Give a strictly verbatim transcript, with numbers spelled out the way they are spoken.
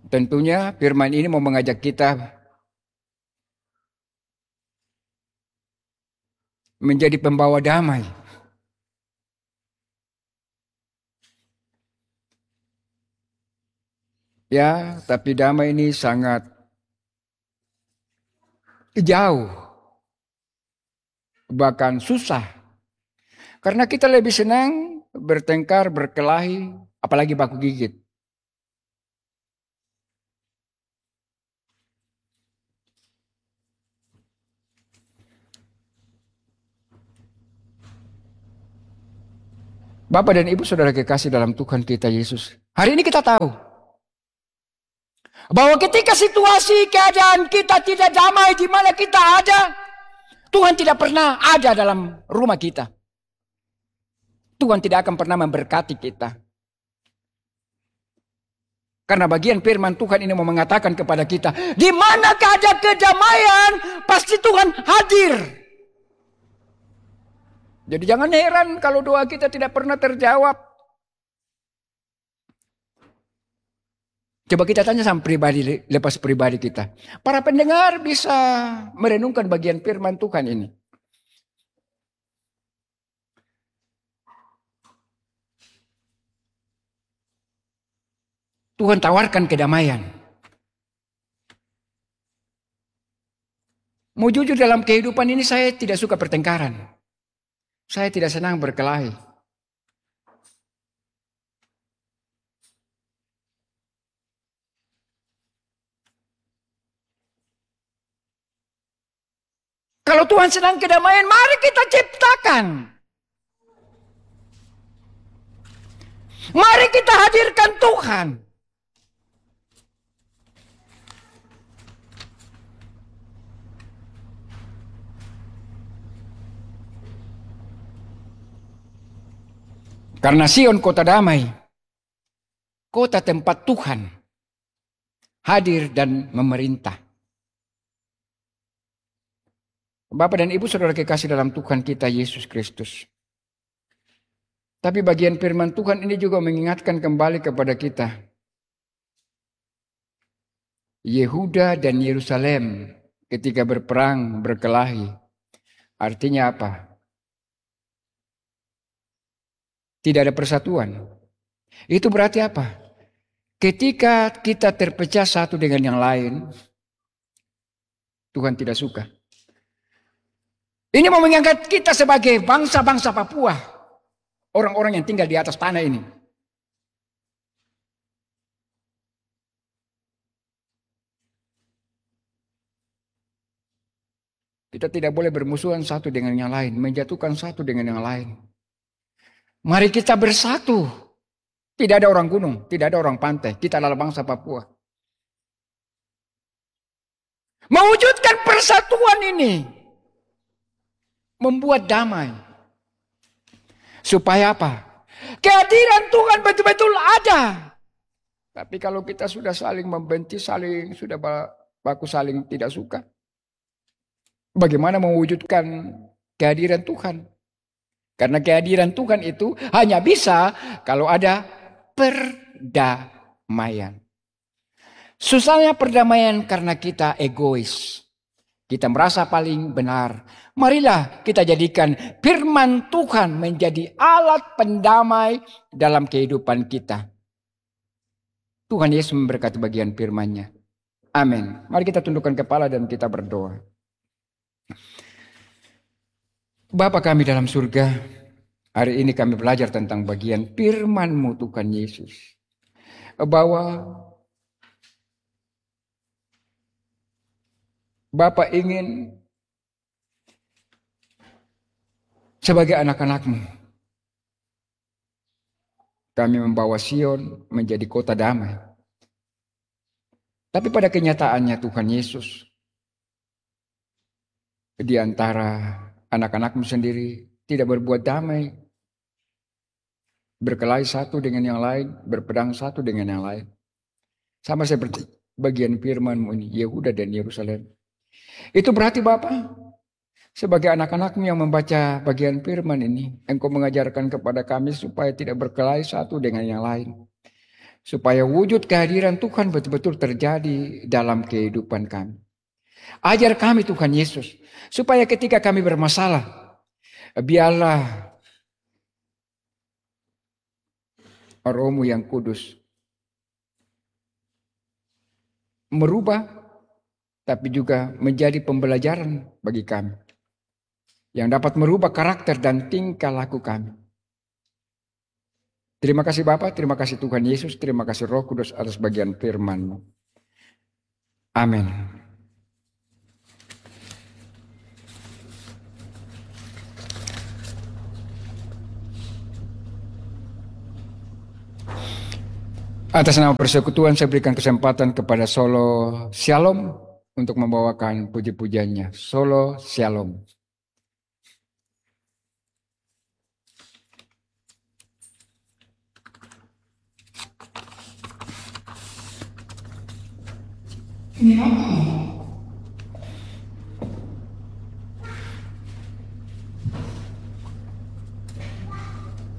Tentunya firman ini mau mengajak kita menjadi pembawa damai. Ya, tapi damai ini sangat jauh, bahkan susah. Karena kita lebih senang bertengkar, berkelahi, apalagi baku gigit. Bapak dan Ibu saudara kekasih dalam Tuhan kita Yesus. Hari ini kita tahu bahwa ketika situasi keadaan kita tidak damai di mana kita ada, Tuhan tidak pernah ada dalam rumah kita. Tuhan tidak akan pernah memberkati kita. Karena bagian firman Tuhan ini mau mengatakan kepada kita, di mana ada kedamaian, pasti Tuhan hadir. Jadi jangan heran kalau doa kita tidak pernah terjawab. Coba kita tanya sama pribadi, lepas pribadi kita. Para pendengar bisa merenungkan bagian firman Tuhan ini. Tuhan tawarkan kedamaian. Mau jujur dalam kehidupan ini saya tidak suka pertengkaran. Saya tidak senang berkelahi. Kalau Tuhan senang kedamaian, mari kita ciptakan. Mari kita hadirkan Tuhan. Karena Sion kota damai, kota tempat Tuhan hadir dan memerintah. Bapak dan Ibu saudara kekasih dalam Tuhan kita Yesus Kristus. Tapi bagian firman Tuhan ini juga mengingatkan kembali kepada kita. Yehuda dan Yerusalem ketika berperang, berkelahi. Artinya apa? Tidak ada persatuan. Itu berarti apa? Ketika kita terpecah satu dengan yang lain, Tuhan tidak suka. Ini mau mengangkat kita sebagai bangsa-bangsa Papua. Orang-orang yang tinggal di atas tanah ini. Kita tidak boleh bermusuhan satu dengan yang lain. Menjatuhkan satu dengan yang lain. Mari kita bersatu. Tidak ada orang gunung, tidak ada orang pantai. Kita adalah bangsa Papua. Mewujudkan persatuan ini. Membuat damai. Supaya apa? Kehadiran Tuhan betul-betul ada. Tapi kalau kita sudah saling membenci, saling sudah baku saling tidak suka. Bagaimana mewujudkan kehadiran Tuhan? Karena kehadiran Tuhan itu hanya bisa kalau ada perdamaian. Susahnya perdamaian karena kita egois. Kita merasa paling benar. Marilah kita jadikan firman Tuhan menjadi alat pendamai dalam kehidupan kita. Tuhan Yesus memberkati bagian firman-Nya. Amin. Mari kita tundukkan kepala dan kita berdoa. Bapa kami dalam surga, hari ini kami belajar tentang bagian firman-Mu Tuhan Yesus. Bahwa Bapa ingin sebagai anak-anak-Mu, kami membawa Sion menjadi kota damai. Tapi pada kenyataannya Tuhan Yesus, di antara anak-anak-Mu sendiri tidak berbuat damai. Berkelahi satu dengan yang lain, berpedang satu dengan yang lain. Sama seperti bagian firman-Mu ini, Yehuda dan Yerusalem. Itu berarti Bapa, sebagai anak-anak-Mu yang membaca bagian firman ini, Engkau mengajarkan kepada kami supaya tidak berkelahi satu dengan yang lain. Supaya wujud kehadiran Tuhan betul-betul terjadi dalam kehidupan kami. Ajar kami Tuhan Yesus. Supaya ketika kami bermasalah, biarlah Roh-Mu yang kudus merubah, tapi juga menjadi pembelajaran bagi kami. Yang dapat merubah karakter dan tingkah laku kami. Terima kasih Bapa, terima kasih Tuhan Yesus, terima kasih Roh Kudus atas bagian firman-Mu. Amin. Atas nama persekutuan saya berikan kesempatan kepada Solo Shalom untuk membawakan puji-pujiannya. Solo Shalom. Terima kasih.